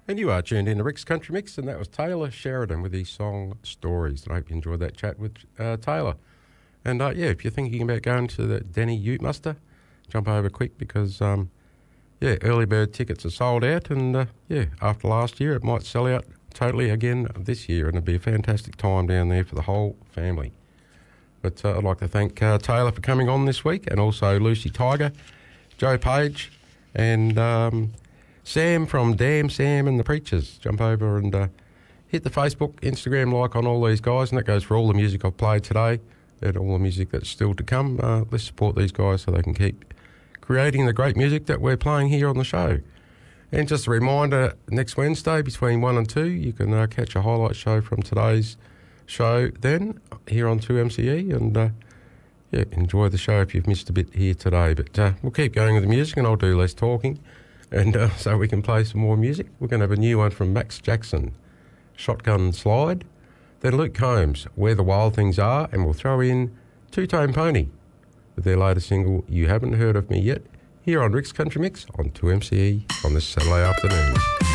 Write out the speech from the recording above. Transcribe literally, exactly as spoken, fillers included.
And you are tuned in to Rick's Country Mix, and that was Taylor Sheridan with his song Stories. And I hope you enjoyed that chat with uh, Taylor. And uh, yeah, if you're thinking about going to the Denny Ute Muster, jump over quick because, um, yeah, early bird tickets are sold out. And uh, yeah, after last year, it might sell out totally again this year, and it'll be a fantastic time down there for the whole family. But uh, I'd like to thank uh, Taylor for coming on this week, and also Lucy Tiger, Joe Page, and um, Sam from Damn Sam and the Preachers. Jump over and uh, hit the Facebook, Instagram like on all these guys, and that goes for all the music I've played today and all the music that's still to come. Uh, let's support these guys so they can keep creating the great music that we're playing here on the show. And just a reminder, next Wednesday between one and two, you can uh, catch a highlight show from today's show then here on two M C E, and uh, yeah, enjoy the show if you've missed a bit here today. But uh, we'll keep going with the music, and I'll do less talking, and uh, so we can play some more music. We're going to have a new one from Max Jackson, Shotgun Slide, then Luke Combs, Where the Wild Things Are, and we'll throw in Two Tone Pony with their latest single, You Haven't Heard of Me Yet, here on Rick's Country Mix on two M C E on this Saturday afternoon.